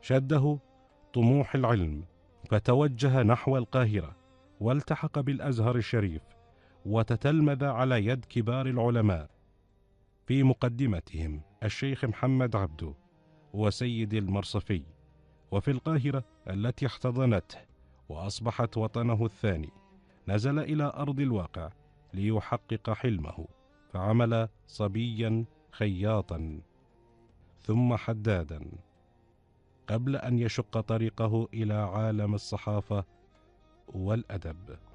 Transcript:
شده طموح العلم، فتوجه نحو القاهرة والتحق بالأزهر الشريف، وتتلمذ على يد كبار العلماء، في مقدمتهم الشيخ محمد عبده وسيد المرصفي. وفي القاهرة التي احتضنته وأصبحت وطنه الثاني، نزل إلى أرض الواقع ليحقق حلمه، فعمل صبيا خياطا ثم حدادا، قبل أن يشق طريقه إلى عالم الصحافة والأدب.